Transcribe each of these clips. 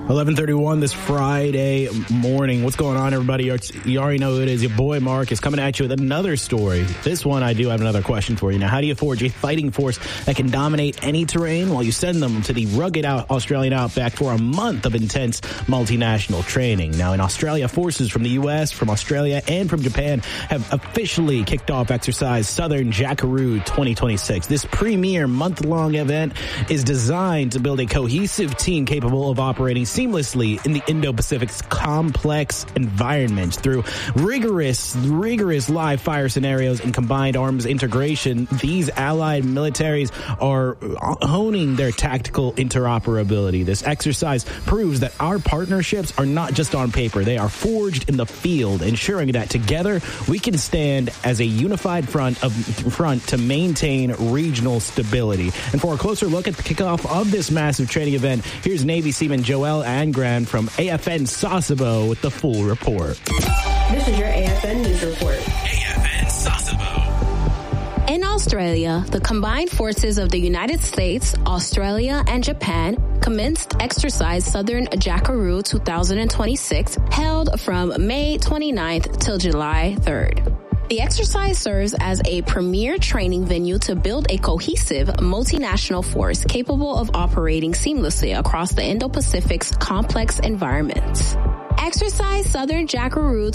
11:31 this Friday morning. What's going on, everybody? You already know who it is. Your boy Mark is coming at you with another story. This one, I do have another question for you. Now, how do you forge a fighting force that can dominate any terrain while you send them to the rugged Australian outback for a month of intense multinational training? Now, in Australia, forces from the U.S., from Australia, and from Japan have officially kicked off Exercise Southern Jackaroo 2026. This premier month-long event is designed to build a cohesive team capable of operating seamlessly in the Indo-Pacific's complex environment through rigorous live fire scenarios and combined arms integration. These allied militaries are honing their tactical interoperability. This exercise proves that our partnerships are not just on paper. They are forged in the field, ensuring that together we can stand as a unified front to maintain regional stability. And for a closer look at the kickoff of this massive training event, here's Navy Seaman Joel Angran from AFN Sasebo with the full report. This is your AFN News Report. AFN Sasebo. In Australia, the combined forces of the United States, Australia, and Japan commenced Exercise Southern Jackaroo 2026, held from May 29th till July 3rd. The exercise serves as a premier training venue to build a cohesive multinational force capable of operating seamlessly across the Indo-Pacific's complex environments. Exercise Southern Jackaroo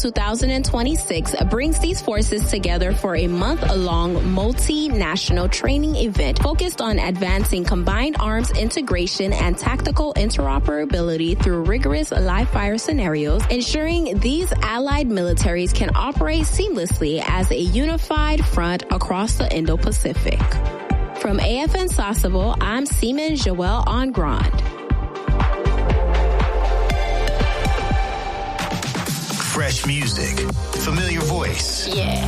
2026 brings these forces together for a month-long multinational training event focused on advancing combined arms integration and tactical interoperability through rigorous live-fire scenarios, ensuring these allied militaries can operate seamlessly as a unified front across the Indo-Pacific. From AFN Sasebo, I'm Seaman Joelle Engrand. Fresh music, familiar voice. Yeah.